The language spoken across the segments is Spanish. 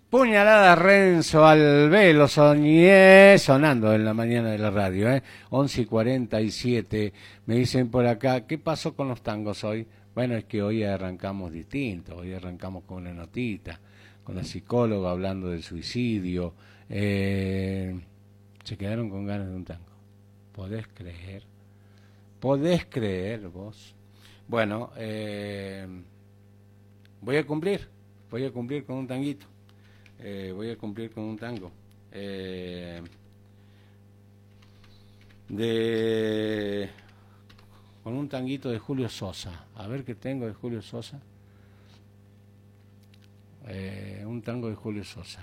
Puñalada Renzo al velo, soñé sonando en la mañana de la radio, 11:47. Me dicen por acá, ¿qué pasó con los tangos hoy? Bueno, es que hoy arrancamos distinto, hoy arrancamos con una notita, con la psicóloga hablando del suicidio. Se quedaron con ganas de un tango. ¿Podés creer? ¿Podés creer vos? Bueno, voy a cumplir, voy a cumplir con un tanguito. Voy a cumplir con un tango de con un tanguito de Julio Sosa. A ver qué tengo de Julio Sosa. Un tango de Julio Sosa.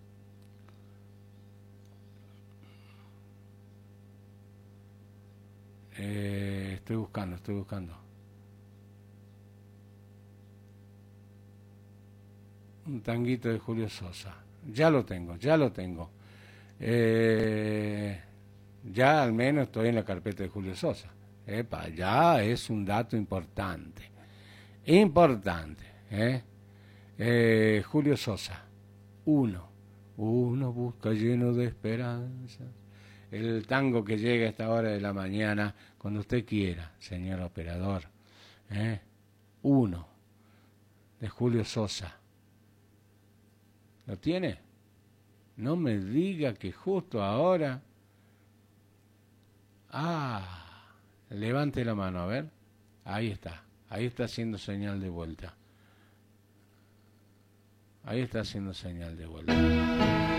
Estoy buscando. Un tanguito de Julio Sosa. Ya lo tengo. Ya al menos estoy en la carpeta de Julio Sosa. Epa, ya es un dato importante. Julio Sosa. Uno busca lleno de esperanza. El tango que llega a esta hora de la mañana, cuando usted quiera, señor operador. Uno, de Julio Sosa. ¿Lo tiene? No me diga que justo ahora... levante la mano, a ver. Ahí está haciendo señal de vuelta.